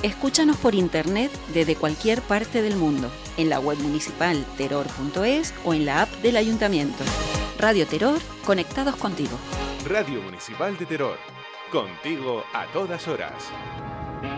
Escúchanos por internet desde cualquier parte del mundo, en la web municipal teror.es o en la app del ayuntamiento. Radio Teror, conectados contigo. Radio Municipal de Teror, contigo a todas horas.